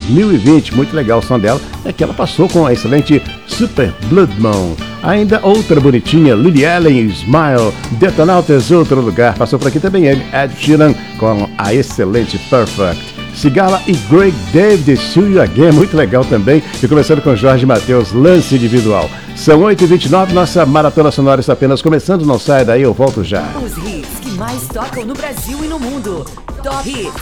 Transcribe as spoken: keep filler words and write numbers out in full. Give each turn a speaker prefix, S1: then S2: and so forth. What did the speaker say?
S1: mil e vinte. Muito legal o som dela. É que ela passou com a excelente Super Blood Moon. Ainda outra bonitinha, Lily Allen, Smile. Detonautas, outro lugar. Passou por aqui também ele, Ed Sheeran, com a excelente Perfect. Sigala e Greg David, See You Again, muito legal também. E começando com Jorge Mateus, Lance Individual. São oito e vinte e nove, nossa maratona sonora está apenas começando. Não sai daí, eu volto já.
S2: Os hits que mais tocam no Brasil e no mundo. Top Hits.